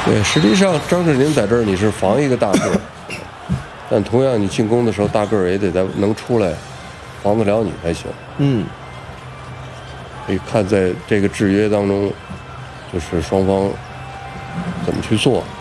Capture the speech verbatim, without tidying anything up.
对，实际上张智霖在这儿你是防一个大个儿，但同样你进攻的时候大个儿也得在能出来防得了你才行。 嗯， 所以看在这个制约当中，就是双方怎么去做。